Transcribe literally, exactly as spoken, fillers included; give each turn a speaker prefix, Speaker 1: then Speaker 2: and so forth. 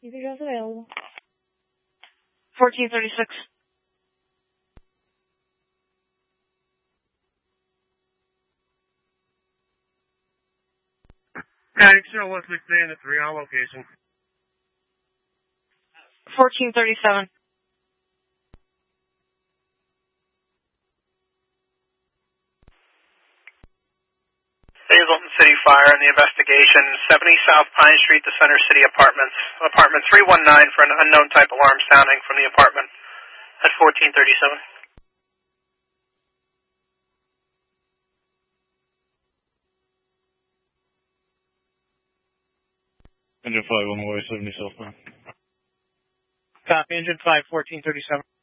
Speaker 1: Keep your address available.
Speaker 2: fourteen thirty-six.
Speaker 3: Yeah, you can show Wesley stay in the three on location.
Speaker 2: fourteen thirty-seven.
Speaker 4: Hazleton City Fire and the investigation. seventy South Pine Street, the Center City Apartments. Apartment three one nine for an unknown type alarm sounding from the apartment at fourteen thirty-seven.
Speaker 5: Engine five on the way, seventy South Pine.
Speaker 6: Copy, Engine five, fourteen thirty-seven.